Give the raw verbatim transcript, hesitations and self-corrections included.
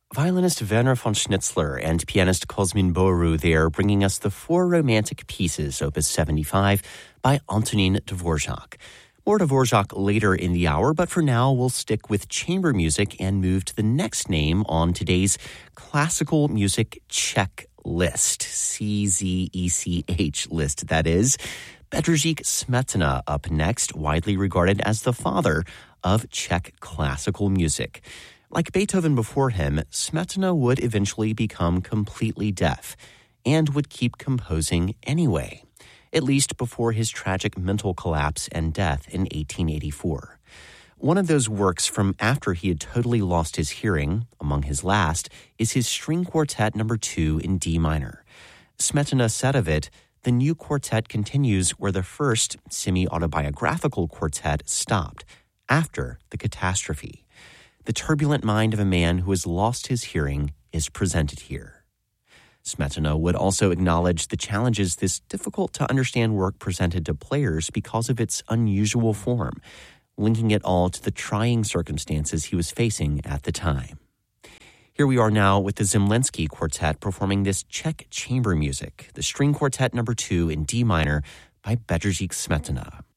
Violinist Werner von Schnitzler and pianist Cosmin Boru there, bringing us the Four Romantic Pieces, Opus seventy-five, by Antonin Dvorak. More Dvorak later in the hour, but for now we'll stick with chamber music and move to the next name on today's classical music checklist, C Z E C H list, that is. Bedřich Smetana up next, widely regarded as the father of Czech classical music. Like Beethoven before him, Smetana would eventually become completely deaf and would keep composing anyway, at least before his tragic mental collapse and death in eighteen eighty-four. One of those works from after he had totally lost his hearing, among his last, is his String Quartet number two in D minor. Smetana said of it, "The new quartet continues where the first semi-autobiographical quartet stopped, after the catastrophe. The turbulent mind of a man who has lost his hearing is presented here." Smetana would also acknowledge the challenges this difficult-to-understand work presented to players because of its unusual form, linking it all to the trying circumstances he was facing at the time. Here we are now with the Zemlinsky Quartet performing this Czech chamber music, the String Quartet number two in D minor by Bedřich Smetana.